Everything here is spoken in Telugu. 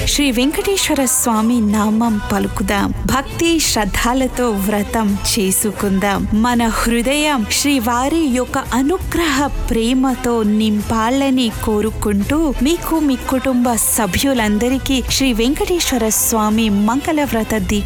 శ్రీ వెంకటేశ్వర స్వామి నామం పలుకుదాం. భక్తి శ్రద్ధలతో వ్రతం చేసుకుందాం. మన హృదయం శ్రీవారి యొక్క అనుగ్రహ ప్రేమతో నింపాలని కోరుకుంటూ మీకు మీ కుటుంబ సభ్యులందరికీ శ్రీ వెంకటేశ్వర స్వామి మంగళ వ్రత